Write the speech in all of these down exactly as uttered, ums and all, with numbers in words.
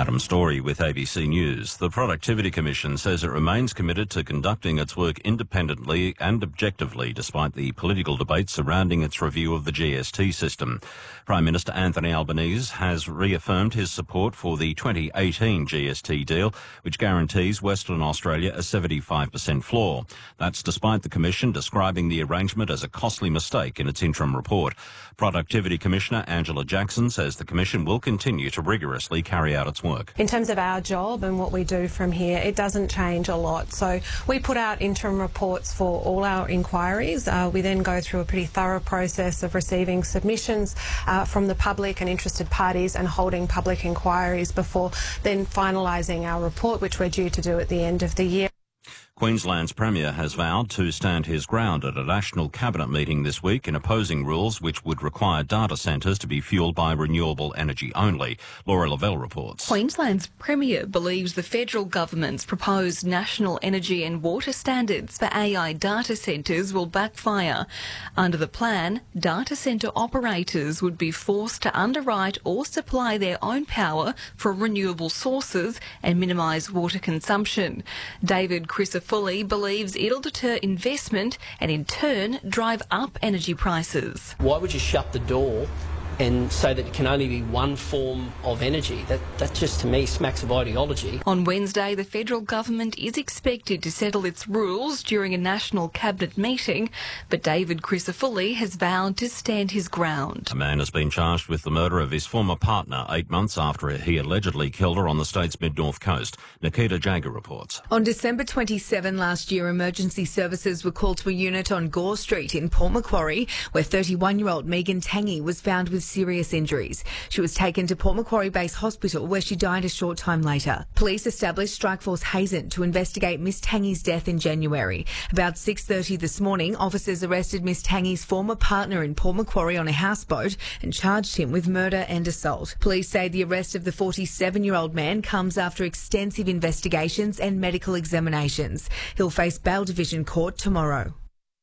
Adam Story with A B C News. The Productivity Commission says it remains committed to conducting its work independently and objectively despite the political debate surrounding its review of the G S T system. Prime Minister Anthony Albanese has reaffirmed his support for the twenty eighteen G S T deal, which guarantees Western Australia a seventy-five percent floor. That's despite the Commission describing the arrangement as a costly mistake in its interim report. Productivity Commissioner Angela Jackson says the Commission will continue to rigorously carry out its work. In terms of our job and what we do from here, it doesn't change a lot. So we put out interim reports for all our inquiries. Uh, we then go through a pretty thorough process of receiving submissions uh, from the public and interested parties and holding public inquiries before then finalising our report, which we're due to do at the end of the year. Queensland's Premier has vowed to stand his ground at a National Cabinet meeting this week in opposing rules which would require data centres to be fuelled by renewable energy only. Laura Lavelle reports. Queensland's Premier believes the federal government's proposed national energy and water standards for A I data centres will backfire. Under the plan, data centre operators would be forced to underwrite or supply their own power from renewable sources and minimise water consumption. David Crisafulli believes it'll deter investment and in turn drive up energy prices. Why would you shut the door and say that it can only be one form of energy? That, that just to me smacks of ideology. On Wednesday, the federal government is expected to settle its rules during a National Cabinet meeting, but David Crisafulli has vowed to stand his ground. A man has been charged with the murder of his former partner eight months after he allegedly killed her on the state's mid-north coast. Nikita Jagger reports. On December twenty-seventh last year, emergency services were called to a unit on Gore Street in Port Macquarie, where thirty-one-year-old Megan Tangy was found with serious injuries. She was taken to Port Macquarie Base Hospital, where she died a short time later. Police established Strikeforce Hazen to investigate Miss Tangy's death in January. About six thirty this morning, officers arrested Miss Tangy's former partner in Port Macquarie on a houseboat and charged him with murder and assault. Police say the arrest of the forty-seven-year-old man comes after extensive investigations and medical examinations. He'll face bail division court tomorrow.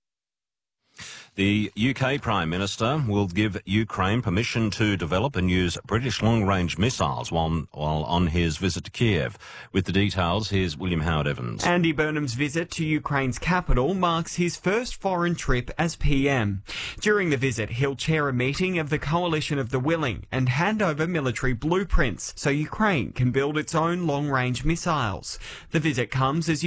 The U K Prime Minister will give Ukraine permission to develop and use British long-range missiles while, while on his visit to Kiev. With the details, here's William Howard Evans. Andy Burnham's visit to Ukraine's capital marks his first foreign trip as P M. During the visit, he'll chair a meeting of the Coalition of the Willing and hand over military blueprints so Ukraine can build its own long-range missiles. The visit comes as